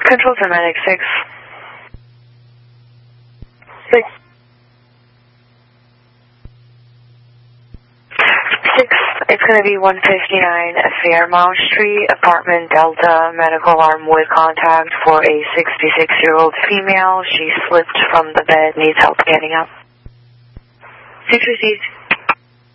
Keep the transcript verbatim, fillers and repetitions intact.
Control to Medic six. Six. Six, it's going to be one fifty-nine Fairmount Street, apartment Delta, medical alarm with contact for a sixty-six-year-old female. She slipped from the bed, needs help getting up. Six received.